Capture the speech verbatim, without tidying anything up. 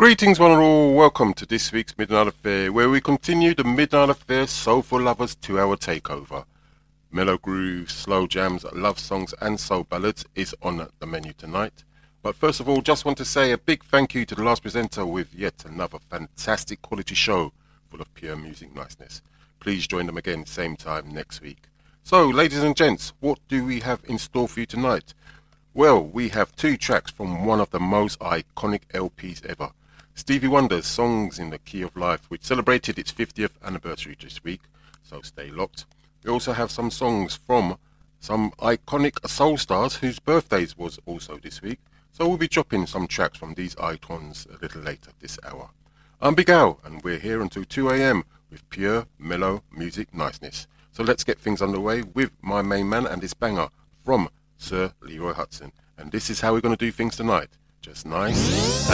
Greetings, one and all. Welcome to this week's Midnight Affair, where we continue the Midnight Affair Soulful Lovers two-hour takeover. Mellow grooves, slow jams, love songs, and soul ballads is on the menu tonight. But first of all, just want to say a big thank you to the last presenter with yet another fantastic quality show full of pure music niceness. Please join them again same time next week. So, ladies and gents, what do we have in store for you tonight? Well, we have two tracks from one of the most iconic L Ps ever. Stevie Wonder's Songs in the Key of Life, which celebrated its fiftieth anniversary this week, so stay locked. We also have some songs from some iconic soul stars whose birthdays was also this week, so we'll be dropping some tracks from these icons a little later this hour. I'm Big Al, and we're here until two a.m. with pure, mellow music niceness. So let's get things underway with my main man and his banger from Sir Leroy Hudson. And this is how we're going to do things tonight. Just nice